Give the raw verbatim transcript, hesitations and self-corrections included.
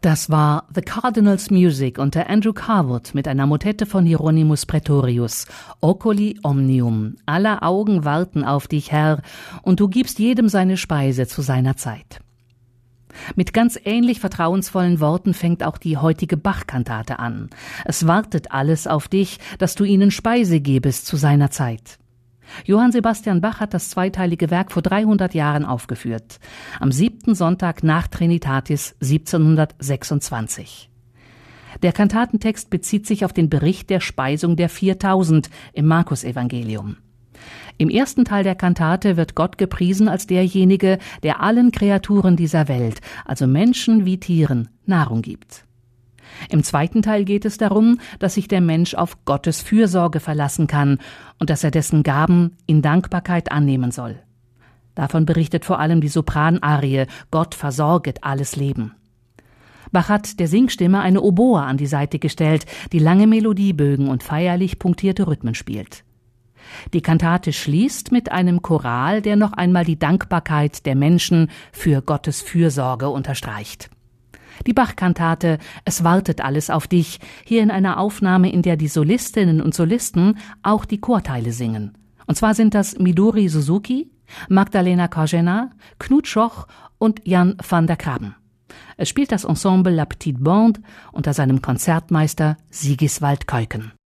Das war The Cardinals Music unter Andrew Carwood mit einer Motette von Hieronymus Praetorius. Oculi omnium. Aller Augen warten auf dich, Herr, und du gibst jedem seine Speise zu seiner Zeit. Mit ganz ähnlich vertrauensvollen Worten fängt auch die heutige Bach-Kantate an. Es wartet alles auf dich, dass du ihnen Speise gebest zu seiner Zeit. Johann Sebastian Bach hat das zweiteilige Werk vor dreihundert Jahren aufgeführt, am siebten Sonntag nach Trinitatis siebzehnhundertsechsundzwanzig. Der Kantatentext bezieht sich auf den Bericht der Speisung der viertausend im Markus-Evangelium. Im ersten Teil der Kantate wird Gott gepriesen als derjenige, der allen Kreaturen dieser Welt, also Menschen wie Tieren, Nahrung gibt. Im zweiten Teil geht es darum, dass sich der Mensch auf Gottes Fürsorge verlassen kann und dass er dessen Gaben in Dankbarkeit annehmen soll. Davon berichtet vor allem die Sopranarie »Gott versorget alles Leben«. Bach hat der Singstimme eine Oboe an die Seite gestellt, die lange Melodiebögen und feierlich punktierte Rhythmen spielt. Die Kantate schließt mit einem Choral, der noch einmal die Dankbarkeit der Menschen für Gottes Fürsorge unterstreicht. Die Bach-Kantate »Es wartet alles auf dich«, hier in einer Aufnahme, in der die Solistinnen und Solisten auch die Chorteile singen. Und zwar sind das Midori Suzuki, Magdalena Korzena, Knut Schoch und Jan van der Krabben. Es spielt das Ensemble La Petite Bande unter seinem Konzertmeister Sigiswald Keuken.